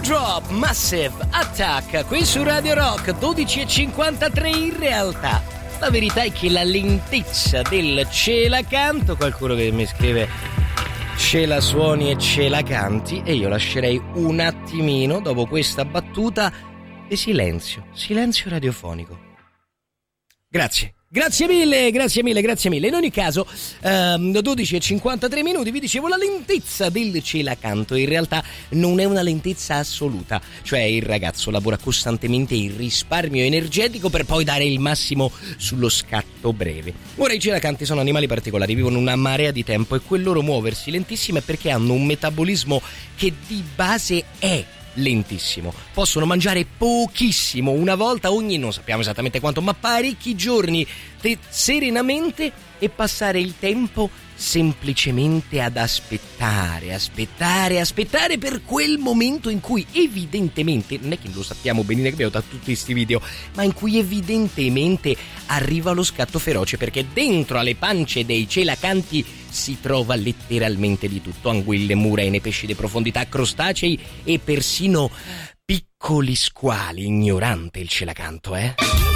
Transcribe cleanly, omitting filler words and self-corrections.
Teardrop Massive Attack qui su Radio Rock 12:53. In realtà la verità è che la lentezza del ce la canto, qualcuno che mi scrive ce la suoni e ce la canti, e io lascerei un attimino dopo questa battuta di silenzio radiofonico. Grazie mille. In ogni caso, 12:53 minuti, vi dicevo la lentezza del ce la canto. In realtà non è una lentezza assoluta, cioè il ragazzo lavora costantemente il risparmio energetico per poi dare il massimo sullo scatto breve. Ora i ce la canti sono animali particolari, vivono una marea di tempo e quel loro muoversi lentissimo è perché hanno un metabolismo che di base è lentissimo. Possono mangiare pochissimo, una volta ogni, non sappiamo esattamente quanto, ma parecchi giorni, serenamente, e passare il tempo semplicemente ad aspettare per quel momento in cui evidentemente, non è che lo sappiamo benissimo che abbiamo da tutti questi video, ma in cui evidentemente arriva lo scatto feroce, perché dentro alle pance dei celacanti si trova letteralmente di tutto: anguille, murene, pesci di profondità, crostacei e persino piccoli squali. Ignorante il celacanto,